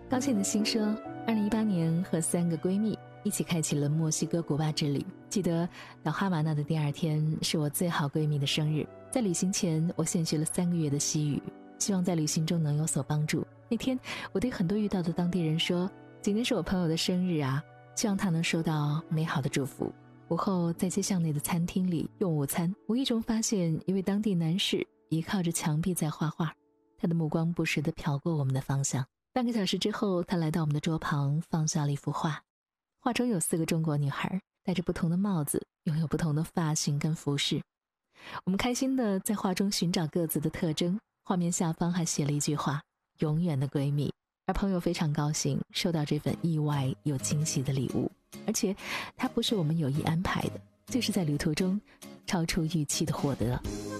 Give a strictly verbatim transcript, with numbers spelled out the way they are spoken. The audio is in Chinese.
高兴的心说，二零一八年和三个闺蜜一起开启了墨西哥古巴之旅。记得到哈瓦那的第二天是我最好闺蜜的生日，在旅行前我现学了三个月的西语，希望在旅行中能有所帮助。那天我对很多遇到的当地人说，今天是我朋友的生日啊，希望他能收到美好的祝福。午后在街巷内的餐厅里用午餐，无意中发现一位当地男士倚靠着墙壁在画画，他的目光不时地瞟过我们的方向。半个小时之后，他来到我们的桌旁，放下了一幅画。画中有四个中国女孩，戴着不同的帽子，拥有不同的发型跟服饰。我们开心地在画中寻找各自的特征，画面下方还写了一句话：永远的闺蜜。而朋友非常高兴收到这份意外又惊喜的礼物，而且它不是我们有意安排的，就是在旅途中超出预期的获得。